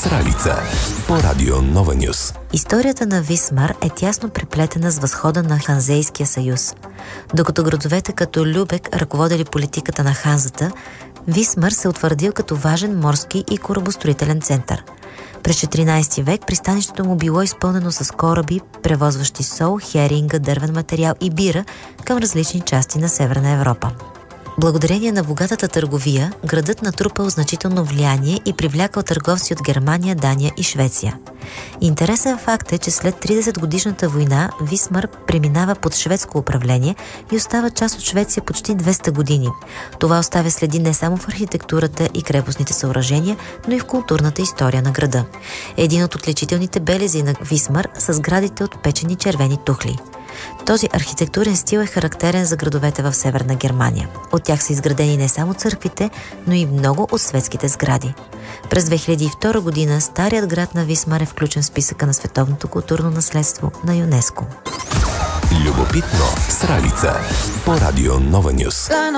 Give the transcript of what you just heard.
Сралица по радио Нова Нюс. Историята на Висмар е тясно преплетена с възхода на Ханзейския съюз. Докато градовете като Любек ръководили политиката на Ханзата, Висмар се утвърдил като важен морски и корабостроителен център. През 14 век пристанището му било изпълнено с кораби, превозващи сол, херинга, дървен материал и бира към различни части на Северна Европа. Благодарение на богатата търговия, градът натрупал значително влияние и привлякал търговци от Германия, Дания и Швеция. Интересен факт е, че след 30-годишната война Висмар преминава под шведско управление и остава част от Швеция почти 200 години. Това оставя следи не само в архитектурата и крепостните съоръжения, но и в културната история на града. Един от отличителните белези на Висмар са сградите от печени червени тухли. Този архитектурен стил е характерен за градовете в Северна Германия. От тях са изградени не само църквите, но и много от светските сгради. През 2002 година старият град на Висмар е включен в списъка на световното културно наследство на ЮНЕСКО. Любопитно Сралица по радио Нова Нюс.